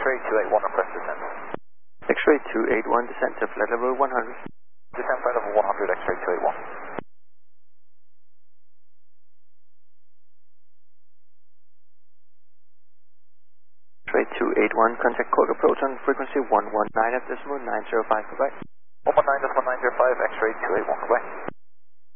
X-ray 281, request descent. X-ray 281, descent to flight level 100. Descent flight level 100, X-ray 281. X-ray 281, contact code approach on frequency 119.905, goodbye. 119.905, X-ray 281, goodbye.